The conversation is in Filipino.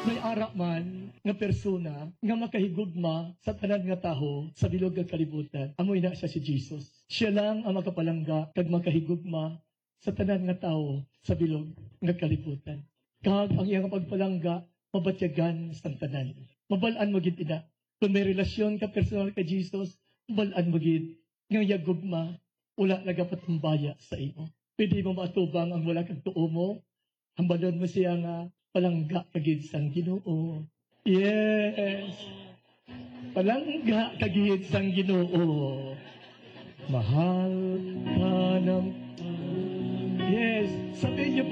may ara man nga persona nga makahigugma sa tanan nga taho sa bilog nga kalibutan. Amoy na siya si Jesus. Siya lang ang makapalangga kag makahigugma sa tanan nga taho sa bilog nga kalibutan. Kag ang iyang pagpalangga mabatyagan sa tanan. Mabalaan mo gid ina. Kung may relasyon ka personal ka Jesus, mabalaan mo gid nga yagugma wala nagapatumbaya sa imo. Pwede mo matubang ang wala kang tuo mo. Hambalon mo siya nga palangga kagid sang Ginoo. Yes. Palangga kagid sang Ginoo. Mahal ka ng... Yes. Sabihin niyo